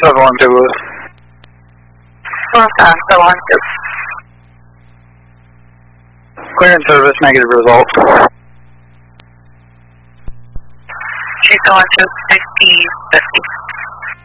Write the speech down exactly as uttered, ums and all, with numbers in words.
seven one two was. Four five seven one two. Clearance service, negative results. Three seven one two, sixty